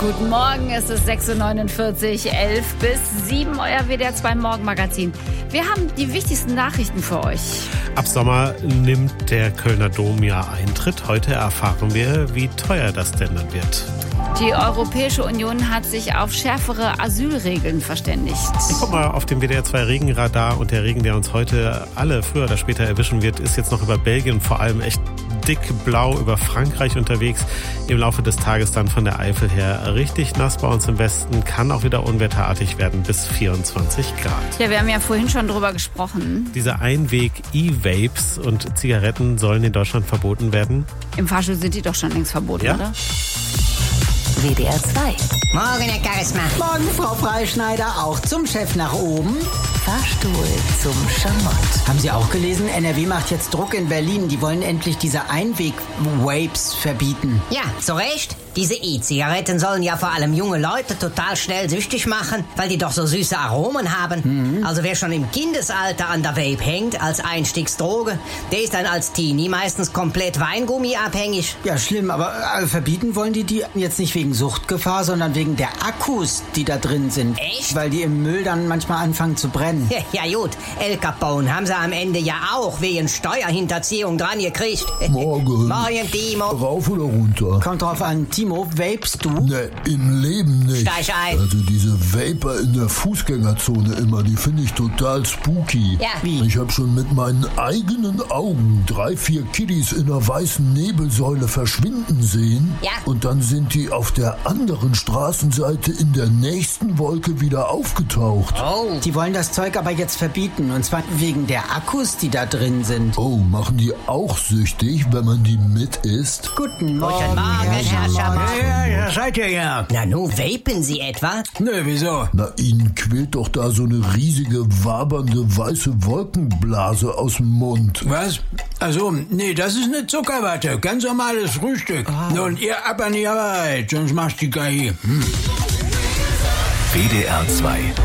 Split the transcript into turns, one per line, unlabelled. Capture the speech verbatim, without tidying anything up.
Guten Morgen, es ist sechs Uhr neunundvierzig, elf bis sieben, euer W D R zwei Morgenmagazin. Wir haben die wichtigsten Nachrichten für euch.
Ab Sommer nimmt der Kölner Dom ja Eintritt. Heute erfahren wir, wie teuer das denn dann wird.
Die Europäische Union hat sich auf schärfere Asylregeln verständigt.
Ich guck mal auf dem W D R zwei Regenradar und der Regen, der uns heute alle früher oder später erwischen wird, ist jetzt noch über Belgien, vor allem echt dick blau über Frankreich unterwegs. Im Laufe des Tages dann von der Eifel her richtig nass bei uns im Westen. Kann auch wieder unwetterartig werden bis vierundzwanzig Grad.
Ja, wir haben ja vorhin schon drüber gesprochen.
Diese Einweg-E-Vapes und Zigaretten sollen in Deutschland verboten werden.
Im Fahrstuhl sind die doch schon längst verboten,
ja?
oder?
W D R zwei.
Morgen, Herr Charisma.
Morgen, Frau Freischneider, auch zum Chef nach oben.
Fahrstuhl zum Schamott.
Haben Sie auch gelesen, N R W macht jetzt Druck in Berlin. Die wollen endlich diese Einweg-Vapes verbieten.
Ja, zu Recht. Diese E-Zigaretten sollen ja vor allem junge Leute total schnell süchtig machen, weil die doch so süße Aromen haben. Mhm. Also wer schon im Kindesalter an der Vape hängt als Einstiegsdroge, der ist dann als Teenie meistens komplett Weingummi-abhängig.
Ja, schlimm, aber äh, verbieten wollen die die jetzt nicht wegen Suchtgefahr, sondern wegen der Akkus, die da drin sind.
Echt?
Weil die im Müll dann manchmal anfangen zu brennen.
Ja gut, El Capone haben sie am Ende ja auch wegen Steuerhinterziehung dran gekriegt.
Morgen.
Morgen, Timo.
Rauf oder runter?
Kommt drauf an, Timo, vapest du?
Ne, im Leben nicht.
Steig ein.
Also diese Vapor in der Fußgängerzone immer, die finde ich total spooky.
Ja.
Wie?
Ich habe schon mit meinen eigenen Augen drei, vier Kiddies in einer weißen Nebelsäule verschwinden sehen.
Ja.
Und dann sind die auf der anderen Straßenseite in der nächsten Wolke wieder aufgetaucht.
Oh.
Die wollen das Zeug aber jetzt verbieten. Und zwar wegen der Akkus, die da drin sind.
Oh, machen die auch süchtig, wenn man die mit isst?
Guten Morgen,
Guten Morgen, Herr Schamott.
Ja, ja, seid ihr ja.
Na nu, vapen Sie etwa?
Nö, wieso?
Na, ihnen quillt doch da so eine riesige, wabernde, weiße Wolkenblase aus dem Mund.
Was? Also, nee, das ist eine Zuckerwatte. Ganz normales Frühstück. Ah. Und ihr ab an die Arbeit, sonst macht die Geige. Hm.
W D R zwei